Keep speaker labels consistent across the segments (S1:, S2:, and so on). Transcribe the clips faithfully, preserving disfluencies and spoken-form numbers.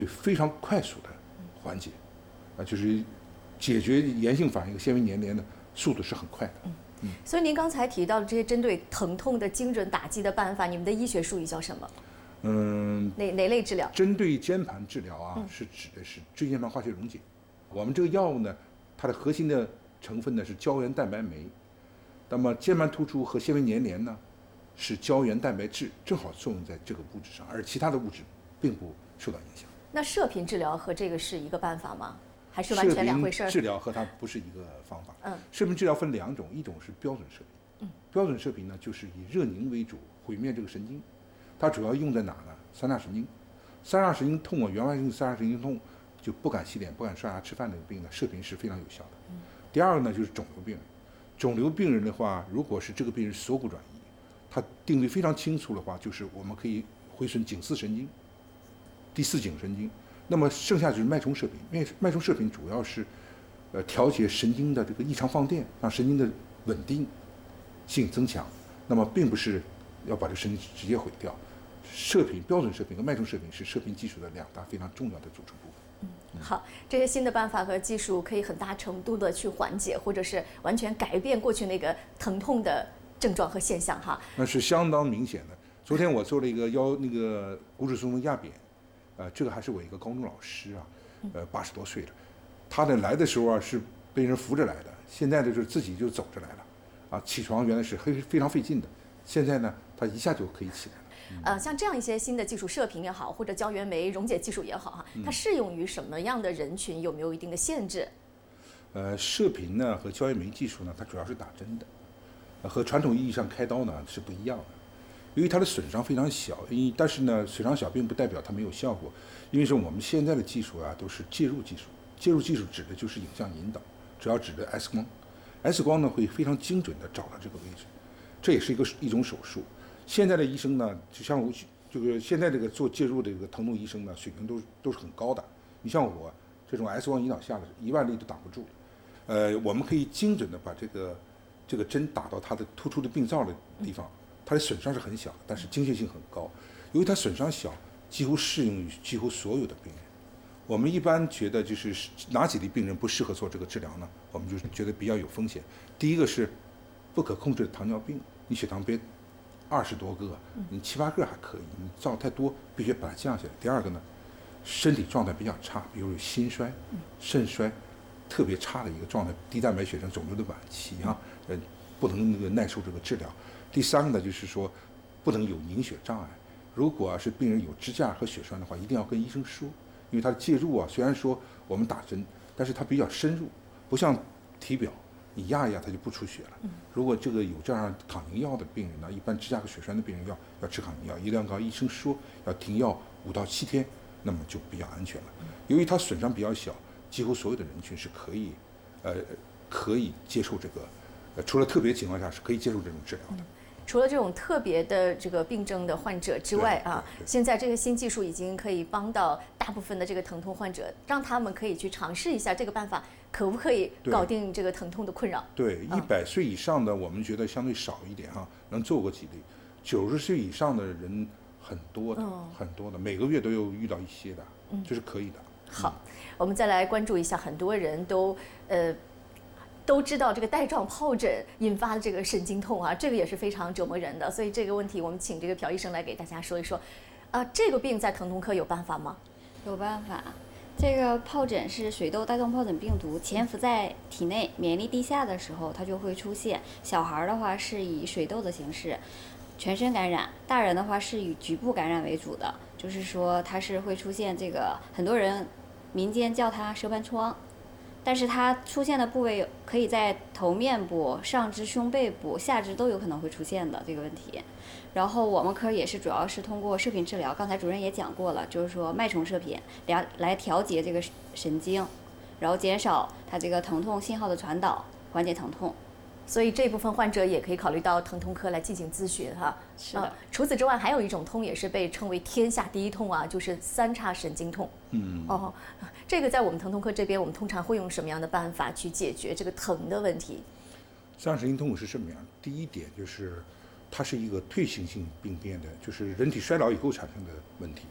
S1: 非常快速的缓解，啊，就是解决炎性反应和纤维粘连的速度是很快的。
S2: 嗯嗯、所以您刚才提到的这些针对疼痛的精准打击的办法，你们的医学术语叫什么？
S1: 嗯，
S2: 哪哪类治疗？
S1: 针对间盘治疗啊，嗯、是指的是椎间盘化学溶解。我们这个药物呢，它的核心的成分呢是胶原蛋白酶，那么间盘突出和纤维粘连呢是胶原蛋白质，正好作用在这个物质上，而其他的物质并不受到影响。
S2: 那射频治疗和这个是一个办法吗？还是完全两回事？
S1: 射频治疗和它不是一个方法。
S2: 嗯，
S1: 射频治疗分两种，一种是标准射频。
S2: 嗯，
S1: 标准射频呢就是以热凝为主，毁灭这个神经。它主要用在哪呢？三叉神经。三叉神经痛啊，原发性三叉神经痛就不敢洗脸、不敢刷牙、吃饭这个病呢，射频是非常有效的。
S2: 嗯，
S1: 第二个呢就是肿瘤病人。肿瘤病人的话，如果是这个病人锁骨转移，它定位非常清楚的话，就是我们可以毁损颈四神经、第四颈神经。那么剩下就是脉冲射频，因为脉冲射频主要是，呃，调节神经的这个异常放电，让神经的稳定性增强。那么并不是要把这个神经直接毁掉。射频、标准射频和脉冲射频是射频技术的两大非常重要的组成部分。
S2: 嗯，好，这些新的办法和技术可以很大程度的去缓解，或者是完全改变过去那个疼痛的症状和现象哈。
S1: 那是相当明显的。昨天我做了一个腰那个骨质疏松压扁。呃，这个还是我一个高中老师啊，呃，八十多岁了，他呢来的时候啊是被人扶着来的，现在呢就是自己就走着来了，啊，起床原来是非非常费劲的，现在呢他一下就可以起来了。
S2: 嗯、呃，像这样一些新的技术，射频也好，或者胶原酶溶解技术也好哈，它适用于什么样的人群？有没有一定的限制？
S1: 呃，射频呢和胶原酶技术呢，它主要是打针的，呃、和传统意义上开刀呢是不一样的。由于它的损伤非常小，因但是呢，损伤小并不代表它没有效果，因为是我们现在的技术啊都是介入技术，介入技术指的就是影像引导，主要指的 X 光 ，X 光呢会非常精准的找到这个位置，这也是一个一种手术。现在的医生呢，就像我这个现在这个做介入的这个疼痛医生呢，水平都是都是很高的。你像我这种 X 光引导下的一万例都挡不住，呃，我们可以精准的把这个这个针打到它的突出的病灶的地方。它的损伤是很小的，但是精确性很高。由于它损伤小，几乎适用于几乎所有的病人。我们一般觉得就是哪几类病人不适合做这个治疗呢？我们就觉得比较有风险。第一个是不可控制的糖尿病，你血糖别二十多个，你七八个还可以，你造太多必须把它降下来。第二个呢，身体状态比较差，比如有心衰、肾衰特别差的一个状态，低蛋白血症肿瘤的晚期啊，呃，不能那个耐受这个治疗。第三个呢，就是说不能有凝血障碍。如果是病人有支架和血栓的话，一定要跟医生说，因为它的介入啊，虽然说我们打针，但是它比较深入，不像体表，你压一压它就不出血了。如果这个有这样抗凝药的病人呢，一般支架和血栓的病人要要吃抗凝药，一定要跟医生说要停药五到七天，那么就比较安全了。由于它损伤比较小，几乎所有的人群是可以，呃，可以接受这个，呃，除了特别情况下是可以接受这种治疗的。
S2: 除了这种特别的这个病症的患者之外啊，现在这个新技术已经可以帮到大部分的这个疼痛患者，让他们可以去尝试一下这个办法可不可以搞定这个疼痛的困扰。
S1: 对，一百岁以上的我们觉得相对少一点哈、啊，能做过几例。九十岁以上的人很多的，嗯、很多的，每个月都有遇到一些的，嗯、这是可以的。
S2: 好，嗯、我们再来关注一下，很多人都呃。都知道这个带状疱疹引发的这个神经痛啊，这个也是非常折磨人的。所以这个问题，我们请这个朴医生来给大家说一说。啊，这个病在疼痛科有办法吗？
S3: 有办法。这个疱疹是水痘带状疱疹病毒潜伏在体内，免疫力低下的时候它就会出现。小孩的话是以水痘的形式，全身感染；大人的话是以局部感染为主的，就是说它是会出现这个，很多人民间叫它蛇盘疮。但是它出现的部位可以在头面部、上肢、胸背部、下肢都有可能会出现的这个问题。然后我们科也是主要是通过射频治疗，刚才主任也讲过了，就是说脉冲射频来来调节这个神经，然后减少它这个疼痛信号的传导，缓解疼痛。
S2: 所以这部分患者也可以考虑到疼痛科来进行咨询哈。
S3: 是的、
S2: 呃。除此之外，还有一种痛也是被称为天下第一痛啊，就是三叉神经痛。
S1: 嗯。
S2: 哦，这个在我们疼痛科这边，我们通常会用什么样的办法去解决这个疼的问题？
S1: 三叉神经痛是什么样？第一点就是，它是一个退行性病变的，就是人体衰老以后产生的问题。嗯。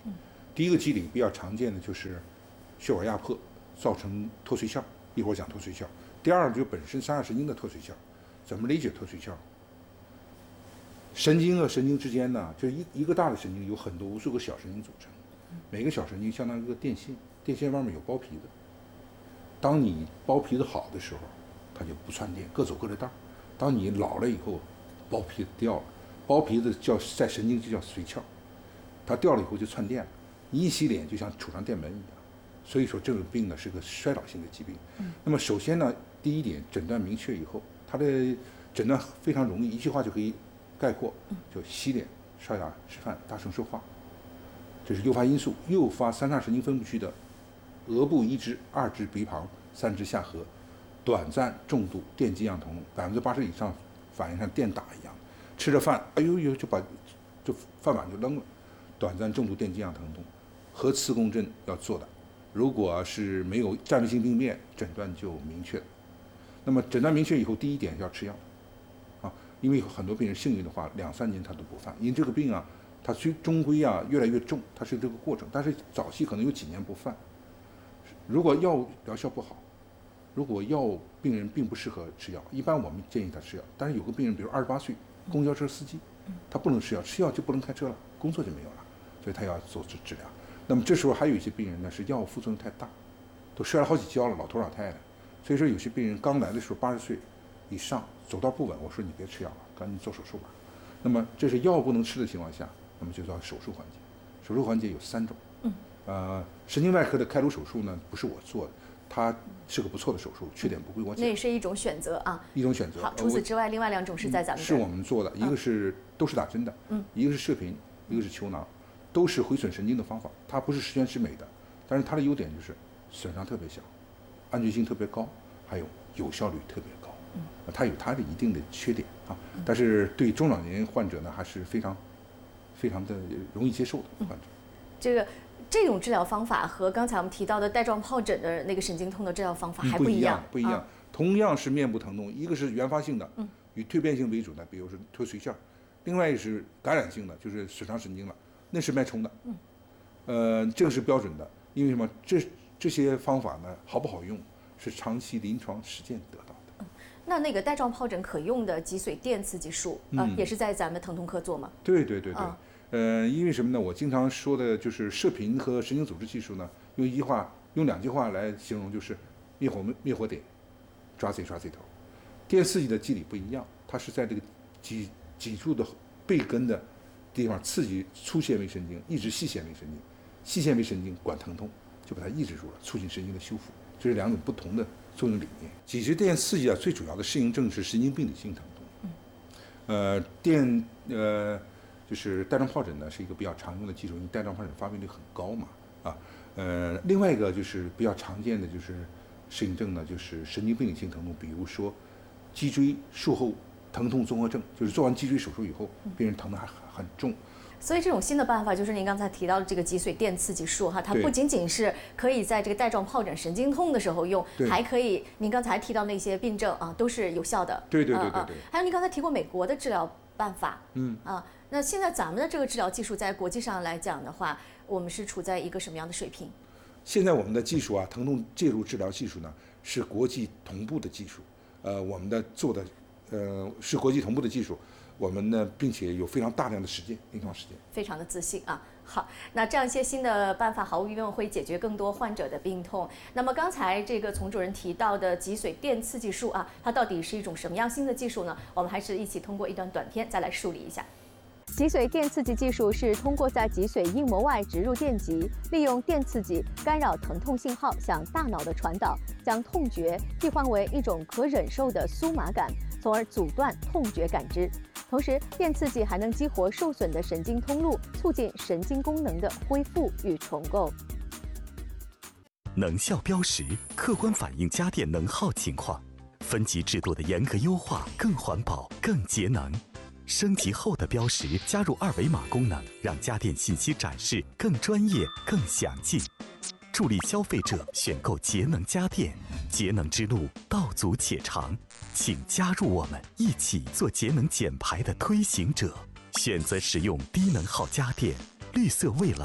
S1: 第一个机理比较常见的就是血管压迫造成脱髓鞘，一会儿讲脱髓鞘。第二就本身三叉神经的脱髓鞘，怎么理解脱髓鞘？神经和神经之间呢，就一一个大的神经有很多无数个小神经组成，每个小神经相当于一个电线，电线外面有包皮的。当你包皮子好的时候，它就不串电，各走各的道；当你老了以后，包皮掉了，包皮子叫在神经就叫髓鞘，它掉了以后就串电了。你一洗脸就像杵上电门一样，所以说这种病呢是个衰老性的疾病。嗯、那么首先呢，第一点诊断明确以后，它的诊断非常容易，一句话就可以概括，就洗脸、刷牙、吃饭、大声说话，这是诱发因素。诱发三叉神经分布区的额部一支、二支鼻旁、三支下颌，短暂重度电击样疼痛，百分之八十以上反应像电打一样，吃着饭，哎呦呦就把就饭碗就扔了，短暂重度电击样疼痛，核磁共振要做的，如果是没有战略性病变，诊断就明确了。那么诊断明确以后，第一点要吃药。因为很多病人幸运的话，两三年他都不犯，因为这个病啊，它终终归啊越来越重，它是这个过程。但是早期可能有几年不犯。如果药疗效不好，如果药病人并不适合吃药，一般我们建议他吃药。但是有个病人，比如二十八岁公交车司机，他不能吃药，吃药就不能开车了，工作就没有了，所以他要做治治疗。那么这时候还有一些病人呢，是药物副作用太大，都摔了好几跤了，老头老太太。所以说有些病人刚来的时候八十岁以上。走道不稳，我说你别吃药了，赶紧做手术吧。那么这是药不能吃的情况下，那么就叫手术环节。手术环节有三种，嗯，呃，神经外科的开颅手术呢，不是我做的，它是个不错的手术，缺点不归我讲。
S2: 那也是一种选择啊，
S1: 一种选择。
S2: 好，除此之外，另外两种是在咱们
S1: 是我们做的，一个是都是打针的，嗯，一个是射频，一个是球囊，都是毁损神经的方法。它不是十全十美的，但是它的优点就是损伤特别小，安全性特别高，还有有效率特别高。嗯，它有它的一定的缺点啊，但是对中老年患者呢，还是非常、非常的容易接受的患者。
S2: 这个这种治疗方法和刚才我们提到的带状疱疹的那个神经痛的治疗方法还不一样，
S1: 不一样。同样是面部疼痛，一个是原发性的，嗯，以蜕变性为主的，比如说脱髓鞘；另外一个是感染性的，就是损伤神经了，那是脉冲的。嗯，呃，这个是标准的，因为什么？这这些方法呢，好不好用，是长期临床实践得到的。
S2: 那那个带状疱疹可用的脊髓电刺激术啊、呃，也是在咱们疼痛科做吗？
S1: 对对对对，啊、呃，因为什么呢？我经常说的就是射频和神经组织技术呢，用一句话、用两句话来形容，就是灭火灭火点，抓贼抓贼头。电刺激的机理不一样，它是在这个脊脊柱的背根的地方刺激粗纤维神经，抑制细纤维神经，细纤维神经管疼痛，就把它抑制住了，促进神经的修复。这是两种不同的作用理念。脊髓电刺激啊，最主要的适应症是神经病理性疼痛。嗯，呃，电呃就是带状疱疹呢是一个比较常用的技术，因为带状疱疹发病率很高嘛啊。呃，另外一个就是比较常见的就是适应症呢，就是神经病理性疼痛，比如说脊椎术后疼痛综合症，就是做完脊椎手术以后，病人疼得还很重。
S2: 所以这种新的办法就是您刚才提到的这个脊髓电刺激术哈，它不仅仅是可以在这个带状疱疹神经痛的时候用，还可以您刚才提到那些病症啊都是有效的。
S1: 对对对对对。
S2: 还有您刚才提过美国的治疗办法，嗯啊，那现在咱们的这个治疗技术在国际上来讲的话，我们是处在一个什么样的水平？
S1: 现在我们的技术啊，疼痛介入治疗技术呢是国际同步的技术，呃，我们的做的呃是国际同步的技术。我们呢，并且有非常大量的实践，临床实践，
S2: 非常的自信啊。好，那这样一些新的办法，毫无疑问会解决更多患者的病痛。那么刚才这个丛主任提到的脊髓电刺激术啊，它到底是一种什么样新的技术呢？我们还是一起通过一段短片再来梳理一下。脊髓电刺激技术是通过在脊髓硬膜外植入电极，利用电刺激干扰疼痛信号向大脑的传导，将痛觉替换为一种可忍受的酥麻感，从而阻断痛觉感知。同时，电刺激还能激活受损的神经通路，促进神经功能的恢复与重构。
S4: 能效标识客观反映家电能耗情况，分级制度的严格优化更环保、更节能。升级后的标识加入二维码功能，让家电信息展示更专业、更详尽，助力消费者选购节能家电。节能之路道阻且长，请加入我们，一起做节能减排的推行者，选择使用低能耗家电，绿色未来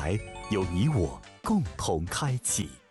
S4: 由你我共同开启。